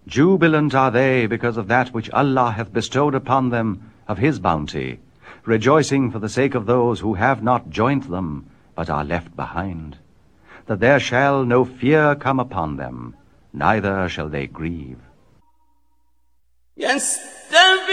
Jubilant are they because of that which Allah hath bestowed upon them of his bounty, rejoicing for the sake of those who have not joined them, but are left behind, that there shall no fear come upon them, neither shall they grieve.